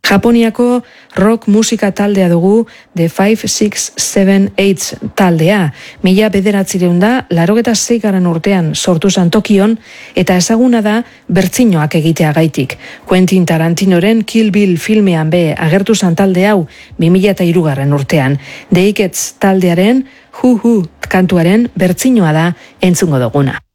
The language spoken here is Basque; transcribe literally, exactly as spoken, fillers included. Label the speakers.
Speaker 1: Japoniako rock musika taldea dugu The five six seven eight taldea. Mila bederatzireun da, larogeta zeikaran urtean sortu zan Tokion, eta ezaguna da bertsinoak egitea gaitik. Quentin Tarantinoren Kill Bill filmean be agertu zan talde hau bi mila hirugarren urtean. The Ikets taldearen Hu Hu kantuaren bertsinoa da entzungo duguna.